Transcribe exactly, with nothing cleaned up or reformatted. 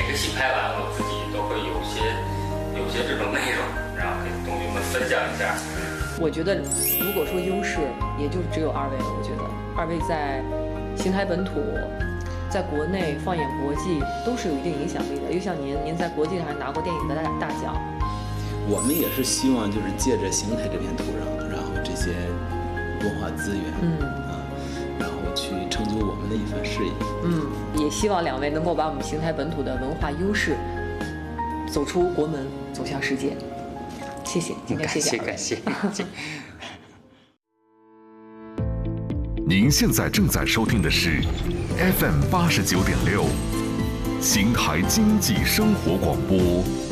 每个戏拍完，我自己都会有些有些这种内容，然后跟同学们分享一下。 我觉得，如果说优势，也就只有二位了。我觉得二位在邢台本土，在国内放眼国际都是有一定影响力的。又像您，您在国际上还拿过电影的大大奖。 我们也是希望就是借着邢台这片土壤，然后这些文化资源，嗯啊，然后去成就我们的一番事业。 嗯，也希望两位能够把我们邢台本土的文化优势走出国门，走向世界。谢谢，今天谢谢感谢感谢。 您现在正在收听的是 F M 八十九点六，邢台经济生活广播。